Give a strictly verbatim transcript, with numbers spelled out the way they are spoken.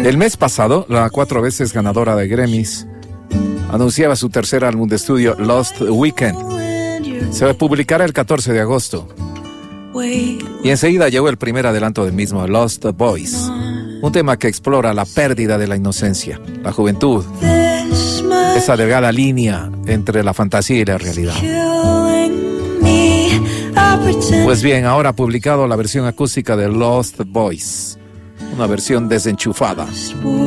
El mes pasado, la cuatro veces ganadora de Grammys anunciaba su tercer álbum de estudio, Lost Weekend. Se publicará el catorce de agosto. Y enseguida llegó el primer adelanto del mismo, Lost Boys. Un tema que explora la pérdida de la inocencia, la juventud, esa delgada línea entre la fantasía y la realidad. Pues bien, ahora ha publicado la versión acústica de Lost Boys, una versión desenchufada.